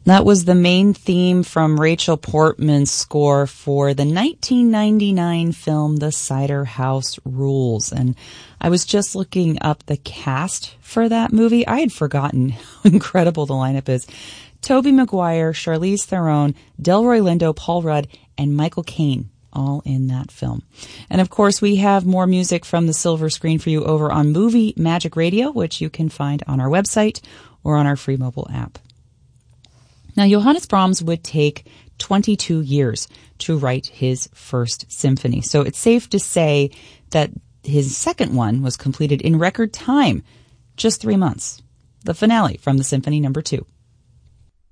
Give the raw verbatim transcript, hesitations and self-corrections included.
That was the main theme from Rachel Portman's score for the nineteen ninety-nine film The Cider House Rules. And I was just looking up the cast for that movie. I had forgotten how incredible the lineup is. Tobey Maguire, Charlize Theron, Delroy Lindo, Paul Rudd, and Michael Caine, all in that film. And of course, we have more music from the silver screen for you over on Movie Magic Radio, which you can find on our website or on our free mobile app. Now, Johannes Brahms would take twenty-two years to write his first symphony. So it's safe to say that his second one was completed in record time, just three months. The finale from the Symphony Number Two.